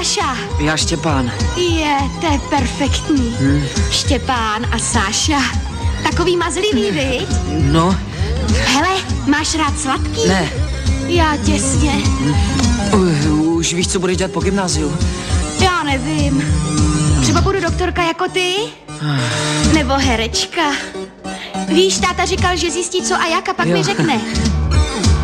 Sáša. Já Štěpán. To je perfektní. Štěpán a Sáša. Takový mazlivý, viď? No. Hele, máš rád sladký? Ne. Já těsně. Už víš, co budeš dělat po gymnáziu? Já nevím. Třeba budu doktorka jako ty? Nebo herečka? Víš, táta říkal, že zjistí co a jak a pak mi řekne.